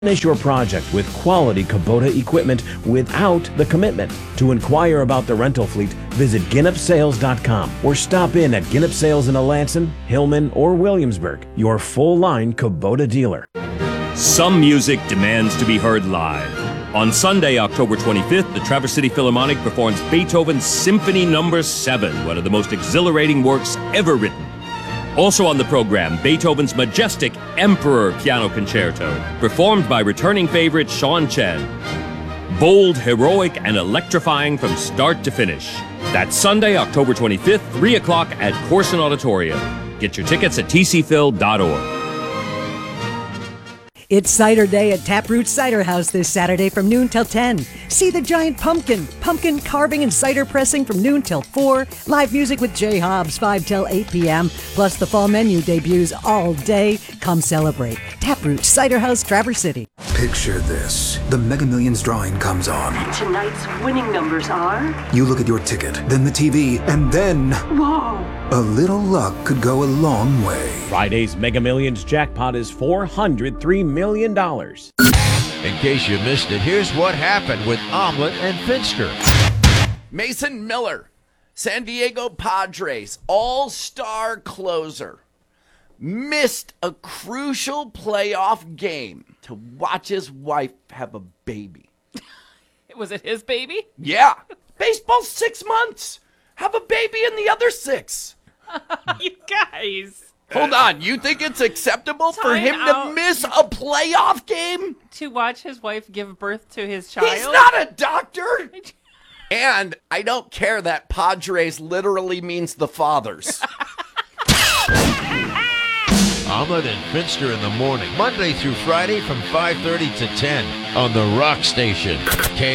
Finish your project with quality Kubota equipment without the commitment. To inquire about the rental fleet, visit GinnupSales.com or stop in at Ginnup Sales in Alanson, Hillman, or Williamsburg, your full-line Kubota dealer. Some music demands to be heard live. On Sunday, October 25th, the Traverse City Philharmonic performs Beethoven's Symphony No. 7, one of the most exhilarating works ever written. Also on the program, Beethoven's majestic Emperor Piano Concerto, performed by returning favorite Sean Chen. Bold, heroic, and electrifying from start to finish. That's Sunday, October 25th, 3 o'clock at Corson Auditorium. Get your tickets at tcphil.org. It's Cider Day at Taproot Cider House this Saturday from noon till 10. See the giant pumpkin carving and cider pressing from noon till 4. Live music with Jay Hobbs, 5 till 8 p.m. Plus the fall menu debuts all day. Come celebrate. Taproot Cider House, Traverse City. Picture this. The Mega Millions drawing comes on. And tonight's winning numbers are? You look at your ticket, then the TV, and then... Whoa! A little luck could go a long way. Friday's Mega Millions jackpot is $403 million. In case you missed it, here's what happened with Omelet and Finster. Mason Miller, San Diego Padres all-star closer, missed a crucial playoff game to watch his wife have a baby. Was it his baby? Yeah. Baseball's 6 months. Have a baby in the other 6. You guys. Hold on. You think it's acceptable for him to miss a playoff game? To watch his wife give birth to his child? He's not a doctor. And I don't care that Padres literally means the fathers. Omelet and Finster in the morning, Monday through Friday from 5:30 to 10 on the Rock Station.